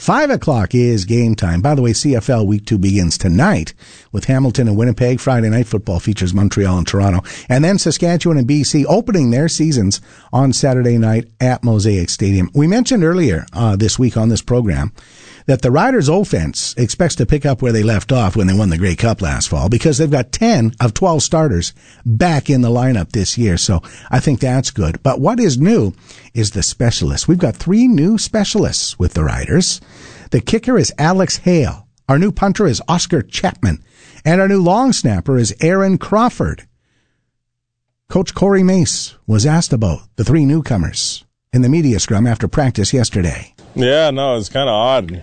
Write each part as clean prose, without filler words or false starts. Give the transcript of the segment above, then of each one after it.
5 o'clock is game time. By the way, CFL Week 2 begins tonight with Hamilton and Winnipeg. Friday Night Football features Montreal and Toronto. And then Saskatchewan and BC opening their seasons on Saturday night at Mosaic Stadium. We mentioned earlier this week on this program that the Riders' offense expects to pick up where they left off when they won the Grey Cup last fall, because they've got 10 of 12 starters back in the lineup this year. So I think that's good. But what is new is the specialists. We've got 3 new specialists with the Riders. The kicker is Alex Hale. Our new punter is Oscar Chapman. And our new long snapper is Aaron Crawford. Coach Corey Mace was asked about the 3 newcomers in the media scrum after practice yesterday. Yeah, no, it's kind of odd,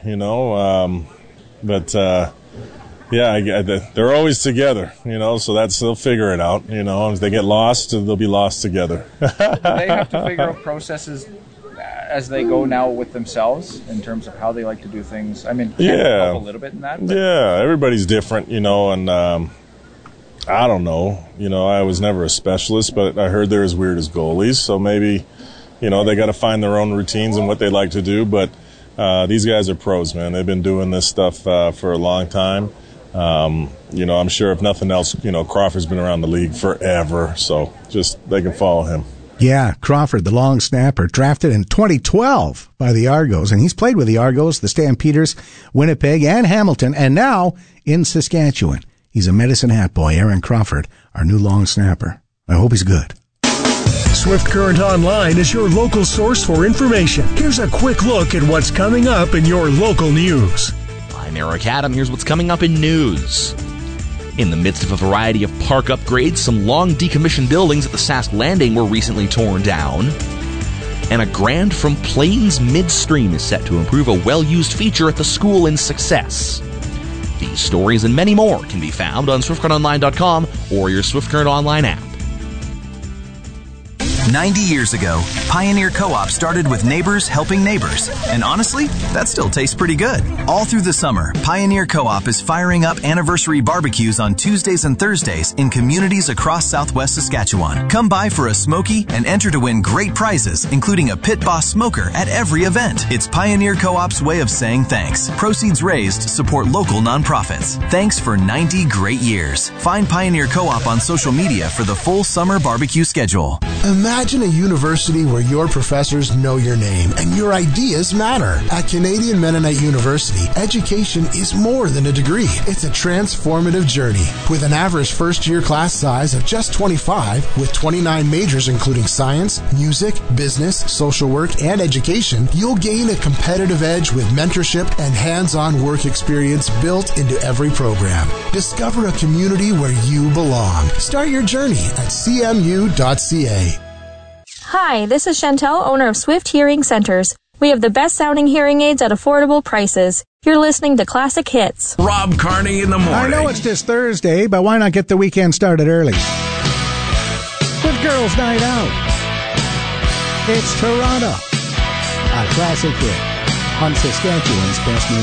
but they're always together, so they'll figure it out, If they get lost, they'll be lost together. Do they have to figure out processes as they go now with themselves in terms of how they like to do things? I mean, can you help a little bit in that? But... Yeah, everybody's different, and I don't know. I was never a specialist, but I heard they're as weird as goalies, so maybe... they got to find their own routines and what they like to do. But these guys are pros, man. They've been doing this stuff for a long time. I'm sure if nothing else, Crawford's been around the league forever. So just they can follow him. Yeah, Crawford, the long snapper, drafted in 2012 by the Argos. And he's played with the Argos, the Stampeders, Winnipeg, and Hamilton, and now in Saskatchewan. He's a Medicine Hat boy, Aaron Crawford, our new long snapper. I hope he's good. Swift Current Online is your local source for information. Here's a quick look at what's coming up in your local news. I'm Eric Adam. Here's what's coming up in news. In the midst of a variety of park upgrades, some long decommissioned buildings at the Sask Landing were recently torn down. And a grant from Plains Midstream is set to improve a well-used feature at the school in Success. These stories and many more can be found on SwiftCurrentOnline.com or your Swift Current Online app. 90 years ago, Pioneer Co-op started with neighbors helping neighbors. And honestly, that still tastes pretty good. All through the summer, Pioneer Co-op is firing up anniversary barbecues on Tuesdays and Thursdays in communities across southwest Saskatchewan. Come by for a smoky and enter to win great prizes, including a Pit Boss smoker at every event. It's Pioneer Co-op's way of saying thanks. Proceeds raised support local nonprofits. Thanks for 90 great years. Find Pioneer Co-op on social media for the full summer barbecue schedule. Imagine a university where your professors know your name and your ideas matter. At Canadian Mennonite University, education is more than a degree. It's a transformative journey. With an average first-year class size of just 25, with 29 majors including science, music, business, social work, and education, you'll gain a competitive edge with mentorship and hands-on work experience built into every program. Discover a community where you belong. Start your journey at cmu.ca. Hi, this is Chantel, owner of Swift Hearing Centers. We have the best sounding hearing aids at affordable prices. You're listening to Classic Hits. Rob Carney in the morning. I know it's just Thursday, but why not get the weekend started early? With Girls Night Out. It's Toronto. A classic hit on Saskatchewan's best music.